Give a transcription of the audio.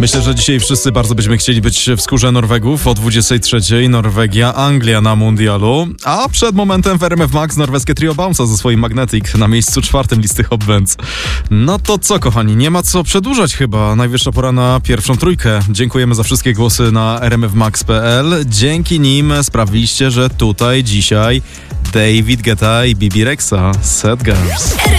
Myślę, że dzisiaj wszyscy bardzo byśmy chcieli być w skórze Norwegów. O 23:00 Norwegia, Anglia na mundialu. A przed momentem w RMF Max norweskie trio Bounce'a ze swoim Magnetic na miejscu 4 listy Hot Bands. No to co, kochani, nie ma co przedłużać chyba. Najwyższa pora na pierwszą trójkę. Dziękujemy za wszystkie głosy na rmfmax.pl. Dzięki nim sprawiliście, że tutaj dzisiaj David Guetta i Bibi Rexa. Sad Girls.